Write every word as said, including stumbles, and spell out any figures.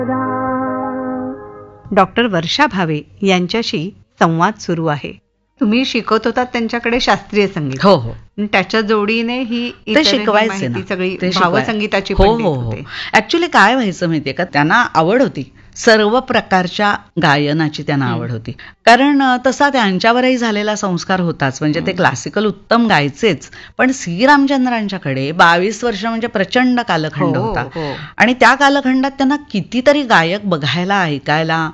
Doctor वर्षा भावे यांच्याशी संवाद सुरू आहे. तुम्ही शिकवत होतात त्यांच्याकडे शास्त्रीय संगीत. हो हो. त्याच्या जोडीने ही ते इतरही शिकवायचे माहिती ना. सगळी ते शिकवाय- भावसंगीताची हो पण देत हो हो. होते. ऍक्च्युली काय व्हायचं माहितीये का, त्यांना आवड होती सर्व प्रकारच्या गायनाची, त्यांना आवड होती. कारण अ, तसा त्यांच्यावरही झालेला संस्कार होताच. म्हणजे ते क्लासिकल उत्तम गायचेच, पण सी रामचंद्रांच्याकडे बावीस वर्ष म्हणजे प्रचंड कालखंड हो, होता. हो. आणि त्या कालखंडात त्यांना कितीतरी गायक बघायला, ऐकायला